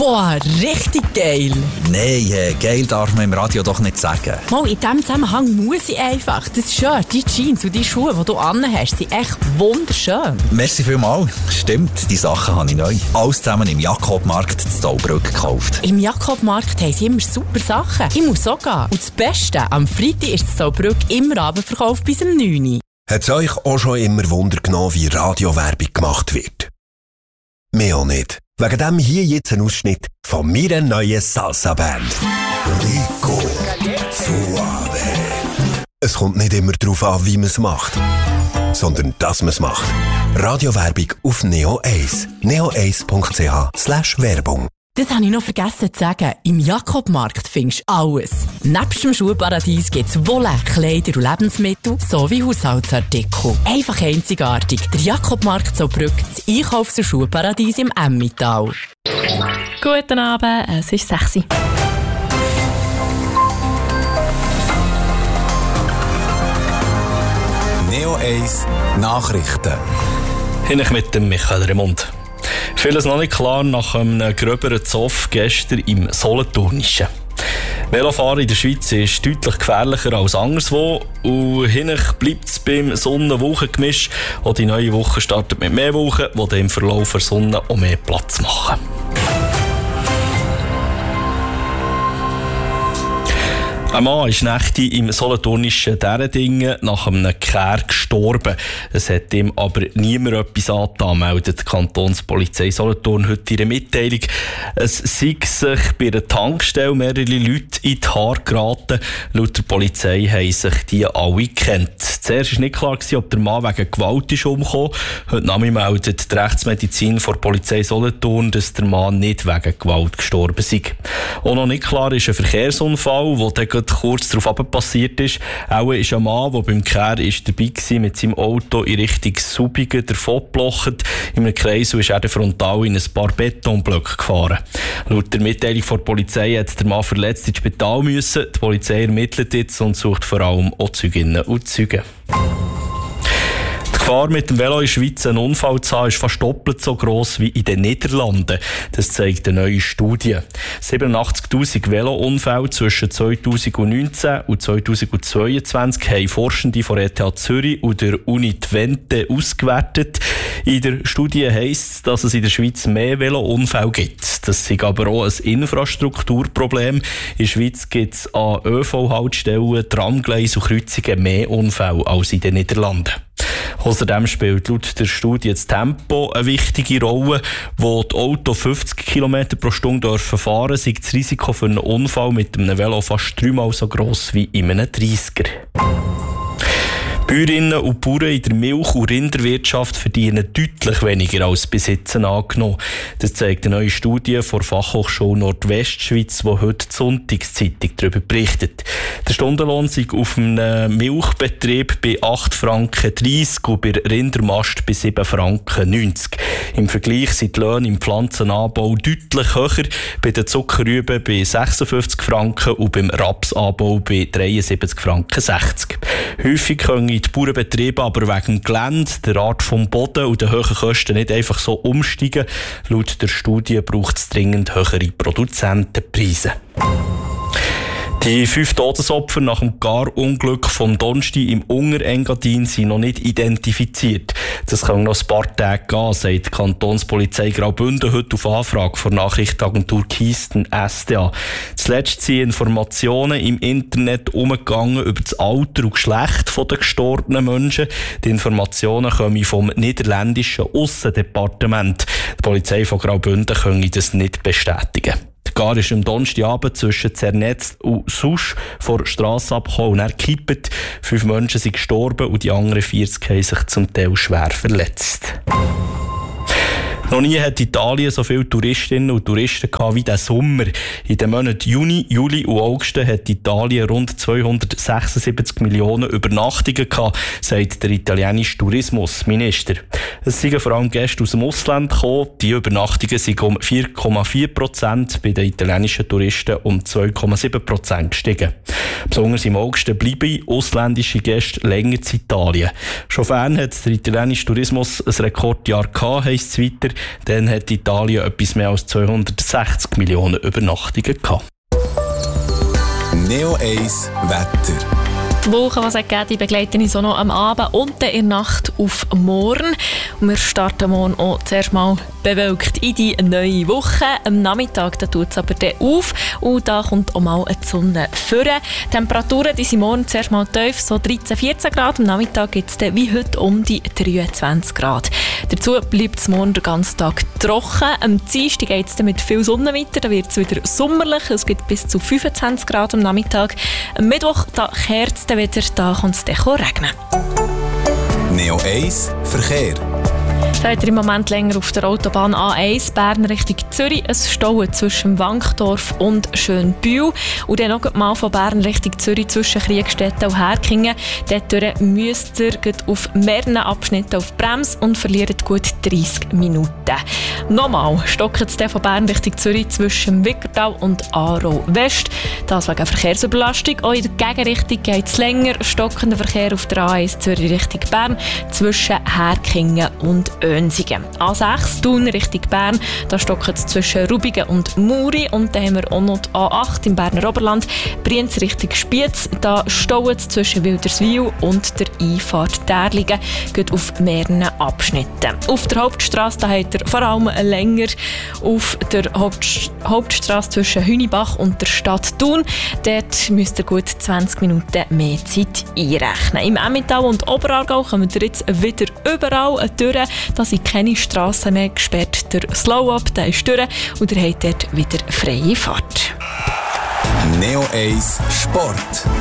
Boah, richtig geil. Nein, geil darf man im Radio doch nicht sagen. Mal, in diesem Zusammenhang muss ich einfach. Das Shirt, die Jeans und die Schuhe, die du anhast, sind echt wunderschön. Merci vielmals. Stimmt, die Sachen habe ich neu. Alles zusammen im Jakobmarkt in Zaubrück gekauft. Im Jakobmarkt haben sie immer super Sachen. Ich muss auch gehen. Und das Beste, am Freitag ist in Zaubrück immer Abendverkauf bis um 9 Uhr. Hat es euch auch schon immer Wunder genommen, wie Radiowerbung gemacht wird? Mir auch nicht. Wegen dem hier jetzt ein Ausschnitt von meiner neuen Salsa-Band. Rico Suave. Es kommt nicht immer darauf an, wie man es macht, sondern dass man es macht. Radiowerbung auf Neo 1. neo1.ch/Werbung. Das habe ich noch vergessen zu sagen. Im Jakobmarkt findest du alles. Nebst dem Schuhparadies gibt es Wolle, Kleider und Lebensmittel sowie Haushaltsartikel. Einfach einzigartig. Der Jakobmarkt Zaubrück, das Einkaufs- und Schuhparadies im Emmental. Guten Abend, es ist 6 Uhr. Neo 1 Nachrichten. Hinten mit dem Michael Remund. Vieles noch nicht klar nach einem gröberen Zoff gestern im Solothurnischen. Velofahren in der Schweiz ist deutlich gefährlicher als anderswo und hinten bleibt es beim Sonne-Wolken-Gemisch. Auch die neue Woche startet mit mehr Wolken, die dann im Verlauf der Sonne auch mehr Platz machen. Ein Mann ist Nächte im Solothurnischen Därendingen nach einem Kehr gestorben. Es hat ihm aber niemand etwas angetan, meldet die Kantonspolizei Solothurn heute in einer Mitteilung. Es sei sich bei einer Tankstelle mehrere Leute in die Haare geraten. Laut der Polizei haben sich die alle gekannt. Zuerst war nicht klar, ob der Mann wegen Gewalt ist umgekommen. Heute Nachmittag meldet die Rechtsmedizin vor der Polizei Solothurn, dass der Mann nicht wegen Gewalt gestorben sei. Auch noch nicht klar ist ein Verkehrsunfall, der dann kurz darauf passiert ist. Auch ist ein Mann, der beim Kehr dabei war, mit seinem Auto in Richtung Subigen davongeblocht. In einem Kreisel ist er frontal in ein paar Betonblöcke gefahren. Laut der Mitteilung von der Polizei hat der Mann verletzt ins Spital müssen. Die Polizei ermittelt jetzt und sucht vor allem auch Zeuginnen und Zeugen. Die Gefahr, mit dem Velo in der Schweiz einen Unfall zu haben, ist fast doppelt so gross wie in den Niederlanden. Das zeigt eine neue Studie. 87'000 Velounfälle zwischen 2019 und 2022 haben Forschende von ETH Zürich und der Uni Twente ausgewertet. In der Studie heisst es, dass es in der Schweiz mehr Velounfälle gibt. Das ist aber auch ein Infrastrukturproblem. In der Schweiz gibt es an ÖV-Haltestellen, Tramgleisen und Kreuzungen mehr Unfälle als in den Niederlanden. Außerdem spielt laut der Studie das Tempo eine wichtige Rolle. Wo die Autos 50 km pro Stunde fahren dürfen, ist das Risiko für einen Unfall mit einem Velo fast 3-mal so gross wie in einem 30er. Bäuerinnen und Bauern in der Milch- und Rinderwirtschaft verdienen deutlich weniger als bis jetzt angenommen. Das zeigt eine neue Studie der Fachhochschule Nordwestschweiz, die heute die Sonntagszeitung darüber berichtet. Der Stundenlohn sei auf einem Milchbetrieb bei 8,30 Franken und bei Rindermast bei 7,90 Franken. Im Vergleich sind die Löhne im Pflanzenanbau deutlich höher, bei den Zuckerrüben bei 56 Franken und beim Rapsanbau bei 73,60 Franken. Häufig können die Bauernbetriebe aber wegen dem Gelände, der Art des Boden und den hohen Kosten nicht einfach so umsteigen. Laut der Studie braucht es dringend höhere Produzentenpreise. Die 5 Todesopfer nach dem Gar-Unglück vom Donnerstag im Unterengadin sind noch nicht identifiziert. Das kann noch ein paar Tage gehen, sagt die Kantonspolizei Graubünden heute auf Anfrage von Nachrichtenagentur Kisten SDA. Zuletzt sind Informationen im Internet umgegangen über das Alter und Geschlecht der gestorbenen Menschen. Die Informationen kommen vom niederländischen Aussendepartement. Die Polizei von Graubünden kann das nicht bestätigen. Der Gar ist am Donnerstagabend zwischen Zernetz und Susch vor der Strasse abgekommen und er gekippt. 5 Menschen sind gestorben und die anderen 40 haben sich zum Teil schwer verletzt. Noch nie hat Italien so viele Touristinnen und Touristen gehabt wie diesen Sommer. In den Monaten Juni, Juli und August hat Italien rund 276 Millionen Übernachtungen gehabt, sagt der italienische Tourismusminister. Es sind vor allem Gäste aus dem Ausland gekommen. Die Übernachtungen sind um 4,4%, bei den italienischen Touristen um 2,7% gestiegen. Besonders im August bleiben ausländische Gäste länger in Italien. Schon fern hat der italienische Tourismus ein Rekordjahr gehabt, heisst es weiter. Dann hat Italien etwas mehr als 260 Millionen Übernachtungen gehabt. Neo 1 Wetter. Die Woche, die es gegeben, begleite ich so noch am Abend und in der Nacht auf morgen. Und wir starten morgen auch zuerst mal bewölkt in die neue Woche. Am Nachmittag tut es aber dann auf und da kommt auch mal die Sonne vor. Die Temperaturen die sind morgen zuerst mal tief, so 13-14 Grad. Am Nachmittag gibt es dann wie heute um die 23 Grad. Dazu bleibt es morgen den ganzen Tag trocken. Am Dienstag geht es dann mit viel Sonne weiter, da wird es wieder sommerlich. Es gibt bis zu 25 Grad am Nachmittag. Am Mittwoch kehrt es dann wieder, da kommt es dann regnen. Neo 1 Verkehr. Seid ihr im Moment länger auf der Autobahn A1 Bern Richtung Zürich, ein Stau zwischen Wankdorf und Schönbühl. Und dann noch mal von Bern Richtung Zürich zwischen Kriegstetten und Herkingen. Dort müsst ihr auf mehreren Abschnitten auf Brems und verliert gut 30 Minuten. Nochmal stockt es von Bern Richtung Zürich zwischen Wickertal und Aarau West. Das wegen Verkehrsüberlastung. Auch in der Gegenrichtung geht es länger. Stockender Verkehr auf der A1 Zürich Richtung Bern zwischen Herkingen und Önsigen. A6 Thun Richtung Bern, da stockt es zwischen Rubigen und Muri. Und dann haben wir auch noch die A8 im Berner Oberland, Brienz Richtung Spiez. Da staut es zwischen Wilderswil und der Einfahrt Därligen, geht auf mehreren Abschnitten. Auf der Hauptstrasse da habt ihr vor allem länger auf der Hauptstrasse zwischen Hünibach und der Stadt Thun. Dort müsst ihr gut 20 Minuten mehr Zeit einrechnen. Im Emmental und Oberaargau kommen wir jetzt wieder überall durch. Da sind keine Strassen mehr gesperrt. Der Slow-Up der ist durch und ihr habt dort wieder freie Fahrt. Neo 1 Sport.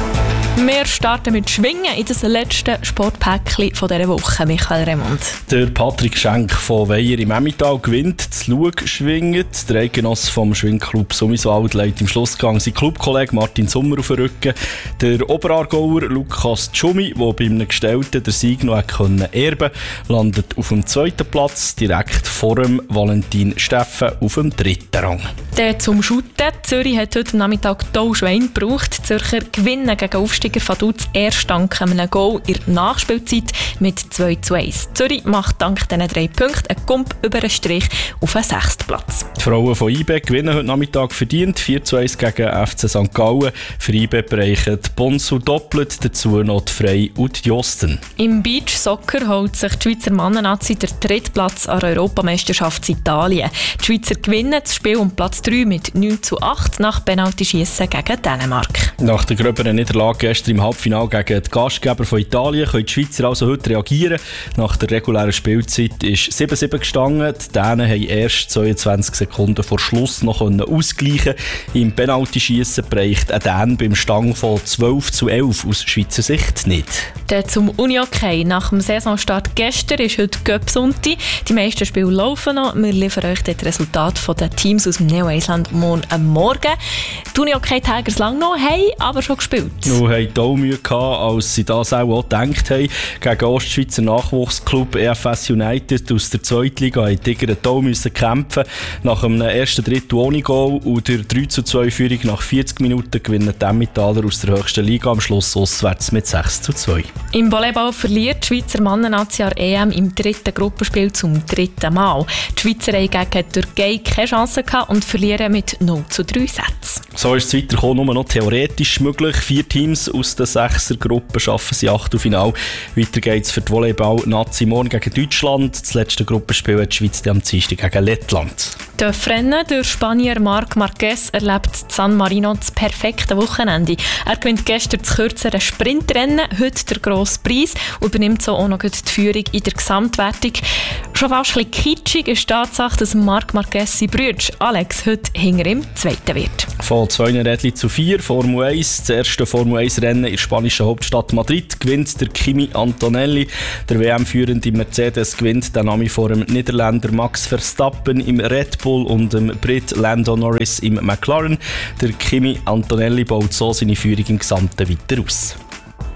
Wir starten mit Schwingen in das letzte Sportpäckchen von dieser Woche, Michael Remund. Der Patrick Schenk von Weiher im Emmental gewinnt das Lugschwingen. Der Eidgenosse vom Schwingclub Summiswald legt im Schlussgang sein Clubkollege Martin Sommer auf den Rücken. Der Oberaargauer Lukas Tschumi, der bei einem Gestellten den Sieg noch erben konnte, landet auf dem 2. Platz, direkt vor dem Valentin Steffen auf dem 3. Rang. Der zum Shooten. Zürich hat heute Nachmittag Tau Schwein gebraucht. Die Zürcher gewinnen gegen Aufsteiger Vaduz erst dank einem Goal in der Nachspielzeit mit 2:1. Zürich macht dank diesen 3 Punkten einen Gump über den Strich auf den 6. Platz. Die Frauen von IB gewinnen heute Nachmittag verdient 4:1 gegen FC St. Gallen. Für IB bereichen die Bonsu doppelt, dazu noch die Frey und die Osten. Im Beachsoccer holt sich die Schweizer Mannennazi den 3. Platz an der Europameisterschaft in Italien. Die Schweizer gewinnen das Spiel um Platz 3 mit 9:8 nach Penaltyschiessen gegen Dänemark. Nach der gröberen Niederlage gestern im Halbfinale gegen die Gastgeber von Italien können die Schweizer also heute reagieren. Nach der regulären Spielzeit ist 7:7 gestanden. Die Dänen haben erst 22 Sekunden vor Schluss noch ausgleichen. Im Penaltyschiessen bereicht ein Dän beim Stang von 12:11 aus Schweizer Sicht nicht. Dann zum Unihockey. Nach dem Saisonstart gestern ist heute Göpsunti. Die meisten Spiele laufen noch. Wir liefern euch das Resultat der Teams aus dem Neo-Island morgen am Morgen. Die Unihockey-Tigers lang noch, haben aber schon gespielt. Nur hatten auch Mühe gehabt, als sie das auch gedacht haben. Gegen Ostschweizer Nachwuchsclub EFS United aus der Zweitliga mussten die Tiger auch kämpfen. Nach einem ersten Drittel ohne Goal und der 3:2 Führung nach 40 Minuten gewinnen die Emmentaler aus der höchsten Liga am Schluss auswärts mit 6:2. Im Volleyball verliert die Schweizer Mannennazi an EM im 3. Gruppenspiel zum 3. Mal. Die Schweizer haben gegen die Türkei keine Chance gehabt und verlieren mit 0:3 Sätzen. So ist es weitergekommen, nur noch theoretisch möglich. 4 Teams aus der 6er Gruppe schaffen sie Achtelfinale. Weiter geht es für die Volleyball-Nazi morgen gegen Deutschland. Das letzte Gruppenspiel hat die Schweiz am Dienstag gegen Lettland. Der Rennen durch Spanier Marc Marquez erlebt in San Marino das perfekte Wochenende. Er gewinnt gestern das kürzere Sprintrennen, heute der grosse Preis und übernimmt so auch noch die Führung in der Gesamtwertung. Schon fast ein bisschen kitschig ist die Tatsache, dass Marc Marquez sein Bruder Alex heute hinter ihm Zweiter wird. Von 2 Rädchen zu 4, Formel 1. Das erste Formel 1-Rennen in der spanischen Hauptstadt Madrid gewinnt der Kimi Antonelli. Der WM-führende Mercedes gewinnt den Name vor dem Niederländer Max Verstappen im Red Bull und dem Brit Lando Norris im McLaren. Der Kimi Antonelli baut so seine Führung im Gesamten weiter aus.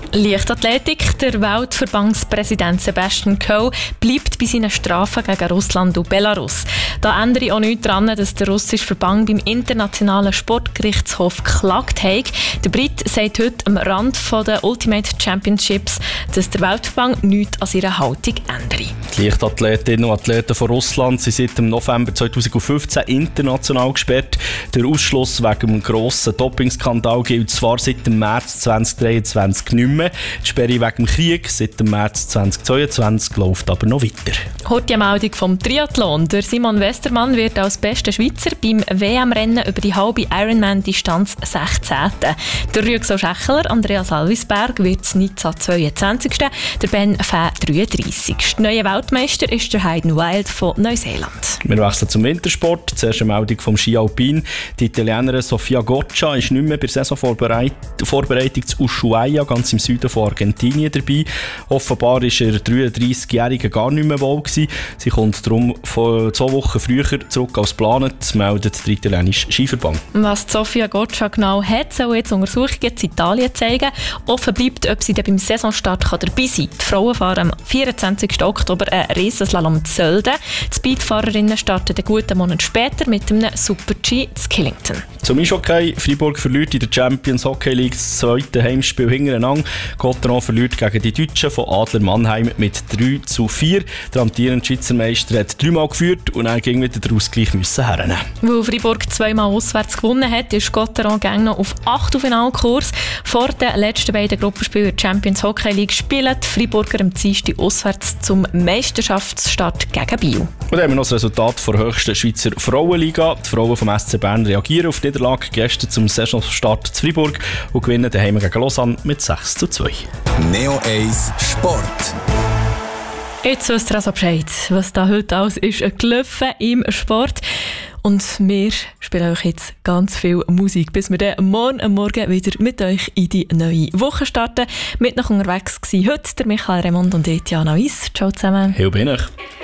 Leichtathletik. Der Weltverbandspräsident Sebastian Coe bleibt bei seinen Strafen gegen Russland und Belarus. Da ändere auch nichts daran, dass der russische Verband beim Internationalen Sportgerichtshof geklagt hat. Der Brit sagt heute am Rand der Ultimate Championships, dass der Weltverband nichts an seiner Haltung ändere. Die Leichtathletinnen und Athleten von Russland sind seit dem November 2015 international gesperrt. Der Ausschluss wegen dem grossen Dopingskandal gilt zwar seit dem März 2023 nicht mehr. Die Sperre wegen dem Krieg seit dem März 2022 läuft aber noch weiter. Heute die Meldung vom Triathlon. Der Simon Westermann wird als bester Schweizer beim WM-Rennen über die halbe Ironman-Distanz 16. Der Rüegsau Schächler, Andreas Alvisberg, wird das Nizza 22. Der Ben Fä 33. Der neue Weltmeister ist der Hayden Wild von Neuseeland. Wir wechseln zum Wintersport. Zuerst eine Meldung vom Ski Alpin. Die Italienerin Sofia Goccia ist nicht mehr bei der Saisonvorbereitung zu Ushuaia, ganz im Süden von Argentinien, dabei. Offenbar war der 33-Jährige gar nicht mehr wohl gewesen. Sie kommt darum 2 Wochen früher zurück als geplant, meldet der italienische Skiverband. Was Sofia Goccia genau hat, soll jetzt Untersuchungen in Italien zeigen. Offen bleibt, ob sie dann beim Saisonstart dabei sein kann. Die Frauen fahren am 24. Oktober einen Riesenslalom zu Sölden. Die Speedfahrerinnen starten einen guten Monat später mit einem Super-G zu Killington. Zum Eishockey. Freiburg verliert in der Champions Hockey League das 2. Heimspiel hintereinander. Cotteron verliert gegen die Deutschen von Adler Mannheim mit 3:4. Der amtierende Schweizer Meister hat 3-mal geführt und dann ging wieder den Ausgleich hernehmen. Weil Freiburg 2-mal auswärts gewonnen hat, ist Cotteron noch auf Achtelfinalkurs. Vor den letzten beiden Gruppenspielen der Champions Hockey League spielen die Freiburger am Dienstag auswärts zum Meisterschaftsstart gegen Biel. Und dann haben wir noch das Resultat der höchsten Schweizer Frauenliga. Die Frauen vom SC Bern reagieren auf die Niederlage gestern zum Saisonstart zu Freiburg und gewinnen daheim gegen Lausanne mit 6:2. Neo 1 Sport. Jetzt wisst ihr also Bescheid, was da heute alles ist gelaufen im Sport. Und wir spielen euch jetzt ganz viel Musik, bis wir dann morgen wieder mit euch in die neue Woche starten. Mit noch unterwegs waren heute der Michael Remond und Etiana Weiss. Ciao zusammen. Hier bin ich.